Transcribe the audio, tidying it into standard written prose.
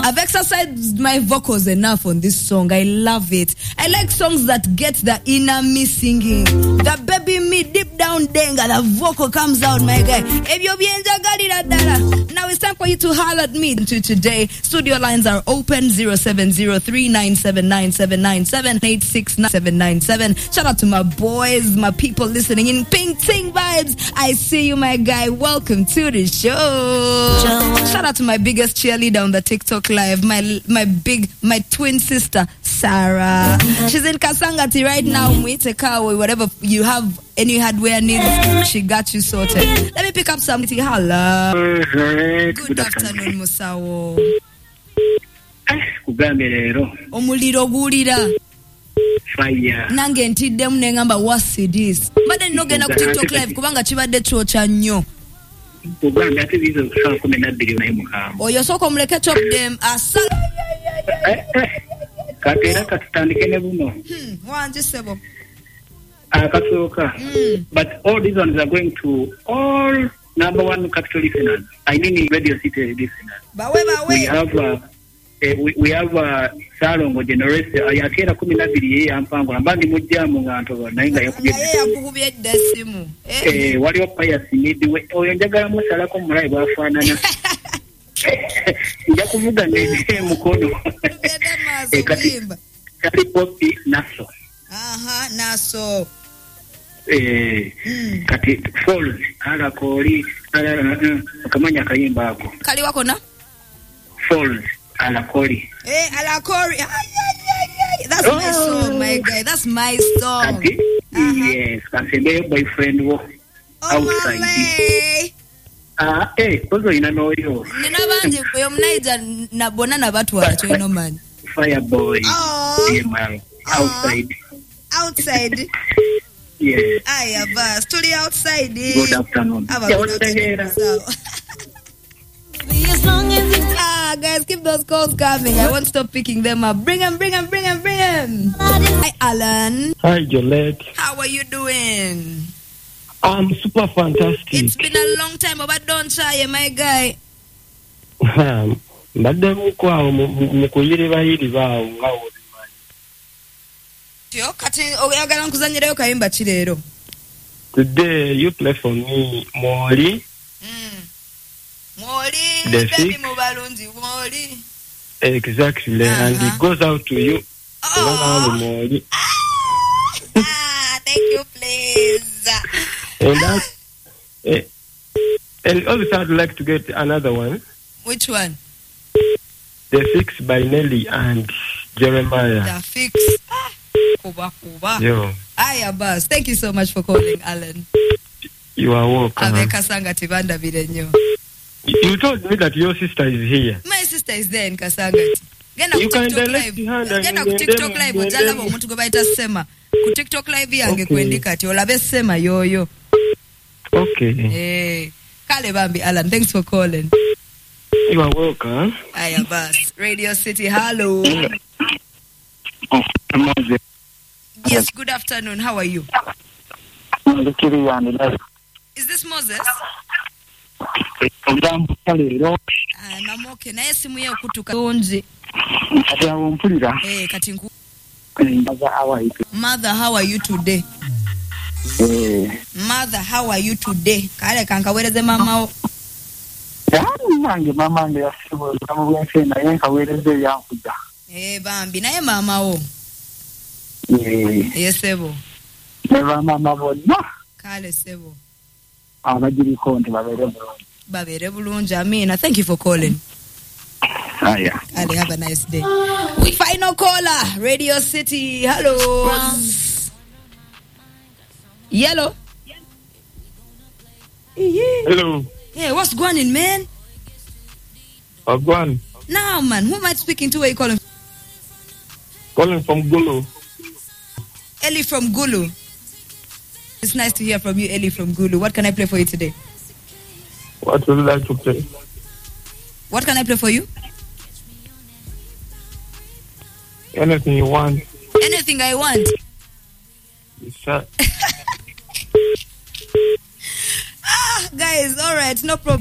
I've exercised my vocals enough on this song. I love it. I like songs that get the inner me singing. The baby me deep down denga. The vocal comes out, my guy. Now it's time for you to holler at me today. Studio lines are open 0703979797869797. Shout out to my boys, my people listening in. Ping Ting Vibes. I see you, my guy. Welcome to the show. Shout out to my biggest cheerleader on the TikTok live, my twin sister Sarah. She's in Kasangati right now. Whatever you have, any hardware needs, she got you sorted. Let me pick up something. Hello. Good afternoon, Musawo. Omuliro gulira. Fire. Nange ntiddemu nengamba what's this? Mbadde nogenda ku TikTok live kubanga kibadde kyokya nnyo. Uganda ate bizo kusala 12 naye mukamba. Oyo soko muleke chop them asala. Katera katutandike ne buno. Wanje sebo. Akasooka. But all these ones are going to all number one capital listeners. I mean Radio City listeners. Bawe. We have Salongo generation ayakera 12 yampango ambandi mujjamu nganto naye nga yakubye desimu. Waliwo pious need we oyo njagala musalako mulai bwafaanana. Nja kuvuga ne mukono. Kati popi naso. Aha, naso. Kati falls ala koli ala kamanya kayimba ako. Kali wako na? Falls ala koli. Ala koli. That's my song, my guy. That's my song. Yes, kasembe boyfriend wo outside. Kozo ina noyo. Nina banje yo mnaija na bonana batwala cho ino man. Fireboy. Man. Outside. Outside. Yes. Aya bas, tuli outside. Good afternoon. Guys, keep those calls coming. I won't stop picking them up. Bring them. Hi, Alan. Hi, Jolette. How are you doing? I'm super fantastic. It's been a long time, but don't shy, my guy. Mbadde mukwawo mukuyiri bawo ngawo. Tio, kati oyagala nkuzanyireyo kayimba ki leero? Today you play for me Moli. Moli, baby mubalunzi Moli. Exactly, and it goes out to you. Moli. Thank you, please. And also I'd like to get another one. Which one? The Fix by Nelly and Jeremiah. The Fix. Kuba. Yo. Aya bus. Thank you so much for calling, Alan. You are welcome. Kasanga Tibanda Birenyo. You told me that your sister is here. My sister is there in Kasangati. You can delete hand and ku TikTok live ojala bo omuntu gwe bayita Sema. Ku TikTok live yange kwendika ati olabe Sema yoyo. Okay. Kale bambi Alan, thanks for calling. You are welcome. Aya bus. Radio City, hello. Yes, good afternoon. How are you? Is this Moses? Namoke naye simu ye okutuka onje. Kati nku. Mother, how are you today? Mother, how are you today? Kale kankawereze mama o. Mama nge yasibu kamubwense naye nkawereze yankuja. Bambi naye mama o. Yesebo. Neba mama bonna. Kale sebo. Abajiri konti babere bulungi. Amina. Thank you for calling. Yeah. Kale, have a nice day. Final caller, Radio City. Hello. Yellow. Hello. Hey, what's going on, man? Go on. Now, man, who am I speaking to? Where you calling? Calling from Gulu. Ellie from Gulu. It's nice to hear from you, Ellie from Gulu. What can I play for you today? What would you like to play? What can I play for you? Anything you want. Anything I want. Yes, Guys, all right, no problem.